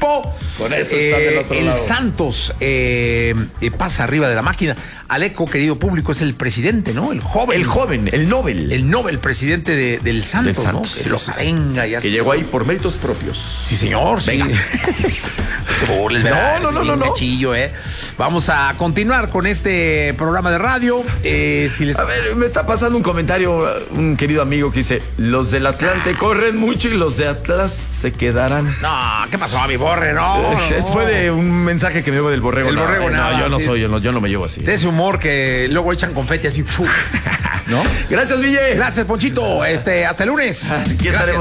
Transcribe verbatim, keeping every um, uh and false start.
equipo. Con eso está del otro el lado. Santos eh, eh, pasa arriba de la máquina. Aleco, querido público, es el presidente, ¿no? El joven. El joven, el Nobel. El Nobel, presidente de, del Santos, Del Santos, ¿no? sí, Que los sí, sí. arenga y hace- Que llegó ahí por méritos propios. Sí, señor, sí. Venga. Te burles, ¿verdad? No, no, no, Bien no, no. mechillo, ¿eh? Vamos a continuar con este programa de radio. Eh, si les... A ver, me está pasando un comentario, un querido amigo que dice, los del Atlante corren mucho y los de Atlas se quedarán. No, ¿qué pasó, mi borre? No, no, Es fue de un mensaje que me llevo del borrego. El No, borrego, no, nada, yo no sí. soy, yo no, yo no me llevo así. de ese humor que luego echan confeti así, ¡fu! ¿No? Gracias, Ville. Gracias, Ponchito. Este, hasta el lunes. Aquí Gracias. estaremos.